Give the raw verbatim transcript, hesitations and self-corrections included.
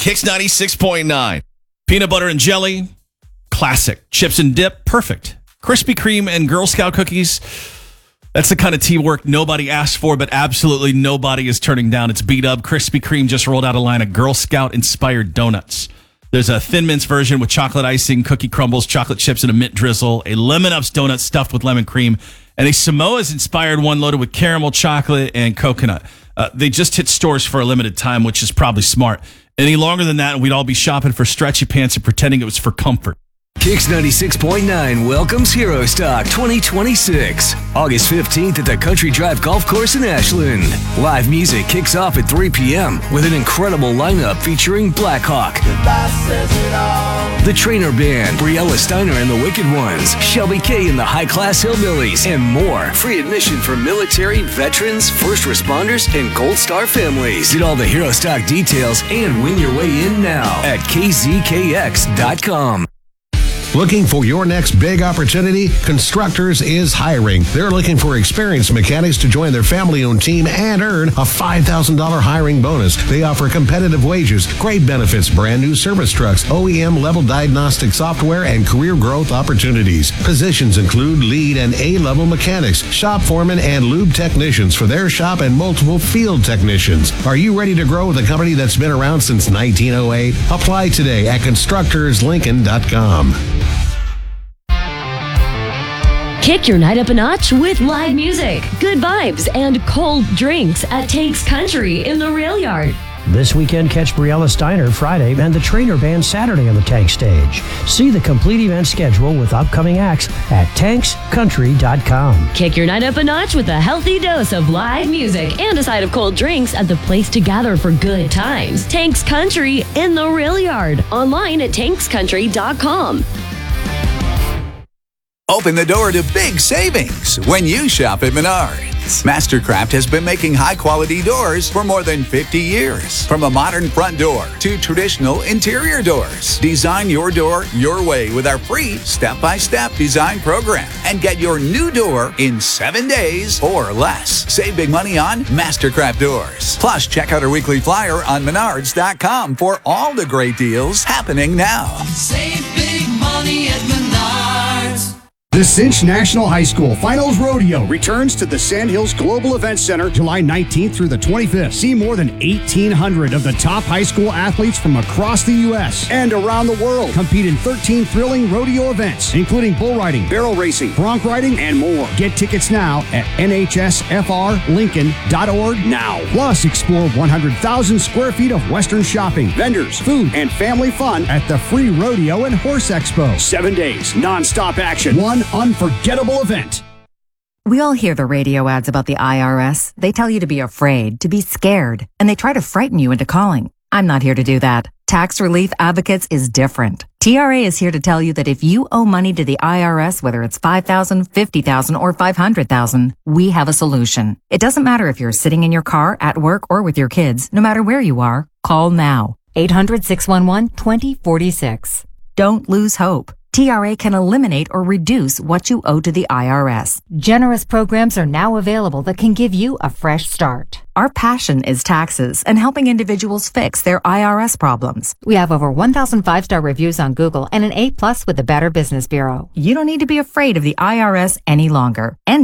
Kicks ninety-six point nine. Peanut butter and jelly, classic. Chips and dip, perfect. Krispy Kreme and Girl Scout cookies, that's the kind of teamwork nobody asked for, but absolutely nobody is turning down. It's B-Dub. Krispy Kreme just rolled out a line of Girl Scout-inspired donuts. There's a Thin Mints version with chocolate icing, cookie crumbles, chocolate chips, and a mint drizzle, a Lemon Ups donut stuffed with lemon cream, and a Samoa's-inspired one loaded with caramel, chocolate, and coconut. Uh, they just hit stores for a limited time, which is probably smart. Any longer than that, and we'd all be shopping for stretchy pants and pretending it was for comfort. Kicks ninety-six point nine welcomes Hero Stock twenty twenty-six. August fifteenth at the Country Drive Golf Course in Ashland. Live music kicks off at three p.m. with an incredible lineup featuring Blackhawk, The Trainer Band, Briella Steiner and the Wicked Ones, Shelby K and the High Class Hillbillies, and more. Free admission for military, veterans, first responders, and Gold Star families. Get all the Hero Stock details and win your way in now at k z k x dot com. Looking for your next big opportunity? Constructors is hiring. They're looking for experienced mechanics to join their family-owned team and earn a five thousand dollars hiring bonus. They offer competitive wages, great benefits, brand new service trucks, O E M-level diagnostic software, and career growth opportunities. Positions include lead and A-level mechanics, shop foremen, and lube technicians for their shop, and multiple field technicians. Are you ready to grow with a company that's been around since nineteen oh eight? Apply today at constructors lincoln dot com. Kick your night up a notch with live music, good vibes, and cold drinks at Tanks Country in the Rail Yard. This weekend, catch Briella Steiner Friday and the Trainer Band Saturday on the Tank stage. See the complete event schedule with upcoming acts at tanks country dot com. Kick your night up a notch with a healthy dose of live music and a side of cold drinks at the place to gather for good times. Tanks Country in the Rail Yard. Online at tanks country dot com. Open the door to big savings when you shop at Menards. Mastercraft has been making high-quality doors for more than fifty years. From a modern front door to traditional interior doors. Design your door your way with our free step-by-step design program and get your new door in seven days or less. Save big money on Mastercraft doors. Plus, check out our weekly flyer on menards dot com for all the great deals happening now. Save big money at Menards. The Cinch National High School Finals Rodeo returns to the Sandhills Global Events Center July nineteenth through the twenty-fifth. See more than eighteen hundred of the top high school athletes from across the U S and around the world compete in thirteen thrilling rodeo events, including bull riding, barrel racing, bronc riding, and more. Get tickets now at n h s f r lincoln dot org now. Plus, explore one hundred thousand square feet of Western shopping, vendors, food, and family fun at the Free Rodeo and Horse Expo. Seven days, non-stop action. One unforgettable event. We all hear the radio ads about the I R S. They tell you to be afraid, to be scared, and they try to frighten you into calling. I'm not here to do that. Tax Relief Advocates is different. T R A is here to tell you that if you owe money to the I R S, whether it's five thousand dollars, fifty thousand dollars, or five hundred thousand dollars, we have a solution. It doesn't matter if you're sitting in your car, at work, or with your kids. No matter where you are, call now. eight hundred, six one one, two zero four six. Don't lose hope. T R A can eliminate or reduce what you owe to the I R S. Generous programs are now available that can give you a fresh start. Our passion is taxes and helping individuals fix their I R S problems. We have over one thousand five-star reviews on Google and an A plus with the Better Business Bureau. You don't need to be afraid of the I R S any longer. And